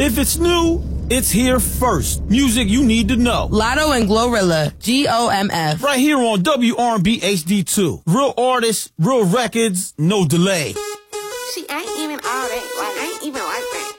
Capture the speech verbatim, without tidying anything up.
If it's new, it's here first. Music you need to know. Lotto and Glorilla, G O M F. Right here on W R and B H D two. Real artists, real records, no delay. She ain't even all that. Like, ain't even like that.